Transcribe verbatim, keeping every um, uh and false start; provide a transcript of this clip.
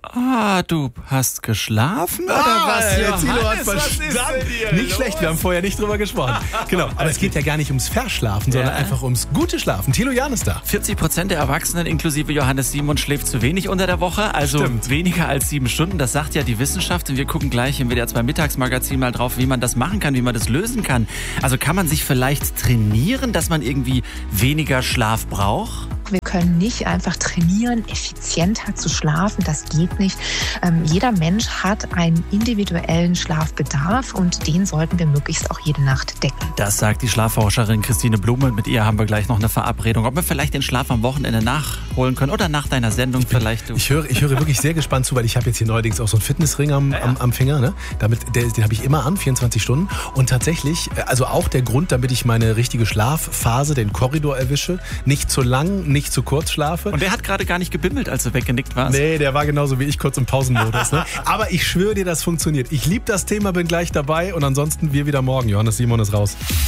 Ah, du hast geschlafen oder Ah, was? der Thilo hat Johannes, was ist verstanden. denn hier Nicht los? schlecht, wir haben vorher nicht drüber gesprochen. Genau, aber es geht ja gar nicht ums Verschlafen, sondern Ja. einfach ums gute Schlafen. Thilo Jahn ist da. vierzig Prozent der Erwachsenen, inklusive Johannes Simon, schläft zu wenig unter der Woche. Also Stimmt. weniger als sieben Stunden. Das sagt ja die Wissenschaft. Und wir gucken gleich im W D R zwei Mittagsmagazin mal drauf, wie man das machen kann, wie man das lösen kann. Also kann man sich vielleicht trainieren, dass man irgendwie weniger Schlaf braucht? Wir können nicht einfach trainieren, effizienter zu schlafen. Das geht nicht. Ähm, jeder Mensch hat einen individuellen Schlafbedarf und den sollten wir möglichst auch jede Nacht decken. Das sagt die Schlafforscherin Christine Blume. Mit ihr haben wir gleich noch eine Verabredung. Ob wir vielleicht den Schlaf am Wochenende nachholen können oder nach deiner Sendung vielleicht. Du. Ich höre, ich höre wirklich sehr gespannt zu, weil ich habe jetzt hier neuerdings auch so einen Fitnessring am, Ja, ja. am, am Finger. Ne? Damit, der, den habe ich immer an, vierundzwanzig Stunden. Und tatsächlich, also auch der Grund, damit ich meine richtige Schlafphase, den Korridor erwische, nicht zu lang, nicht zu kurz schlafe. Und der hat gerade gar nicht gebimmelt, als du weggenickt warst. Nee, der war genauso wie ich, kurz im Pausenmodus. Ne? Aber ich schwöre dir, das funktioniert. Ich liebe das Thema, bin gleich dabei und ansonsten wir wieder morgen. Johannes Simon ist raus.